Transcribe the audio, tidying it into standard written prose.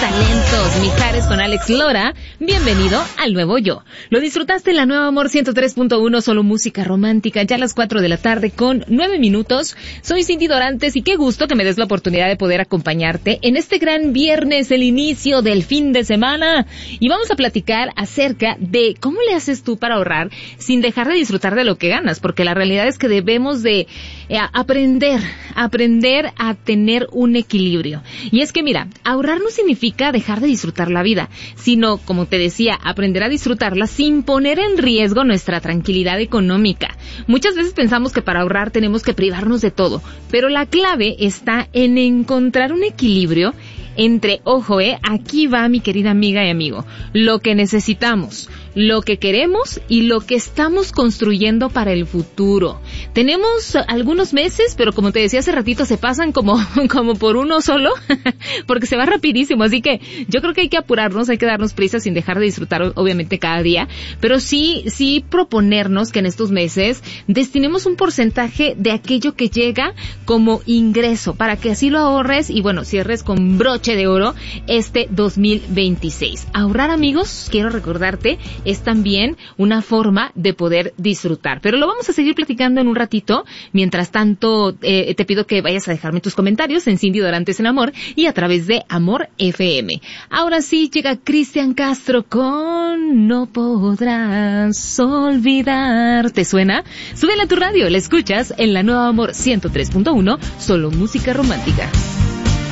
talentos, Mijares con Alex Lora. Bienvenido al nuevo yo. Lo disfrutaste en la nueva Amor 103.1, solo música romántica, ya a las 4 de la tarde con 9 minutos. Soy Cindy Dorantes y qué gusto que me des la oportunidad de poder acompañarte en este gran viernes, el inicio del fin de semana. Y vamos a platicar acerca de cómo le haces tú para ahorrar sin dejar de disfrutar de lo que ganas, porque la realidad es que debemos de aprender a tener un equilibrio. Y es que mira, ahorrar no significa dejar de disfrutar la vida, sino, como te decía, aprender a disfrutarla sin poner en riesgo nuestra tranquilidad económica. Muchas veces pensamos que para ahorrar tenemos que privarnos de todo, pero la clave está en encontrar un equilibrio entre, ojo, aquí va mi querida amiga y amigo, lo que necesitamos, lo que queremos y lo que estamos construyendo para el futuro. Tenemos algunos meses, pero como te decía hace ratito, se pasan como por uno solo, porque se va rapidísimo, así que yo creo que hay que apurarnos, hay que darnos prisa sin dejar de disfrutar, obviamente, cada día, pero sí proponernos que en estos meses destinemos un porcentaje de aquello que llega como ingreso, para que así lo ahorres y bueno, cierres con broche de oro este 2026. Ahorrar, amigos, quiero recordarte, es también una forma de poder disfrutar. Pero lo vamos a seguir platicando en un ratito. Mientras tanto, te pido que vayas a dejarme tus comentarios en Cindy Dorantes en Amor y a través de Amor FM. Ahora sí llega Cristian Castro con No Podrás Olvidar. ¿Te suena? Súbela a tu radio, la escuchas en la nueva Amor 103.1, solo música romántica.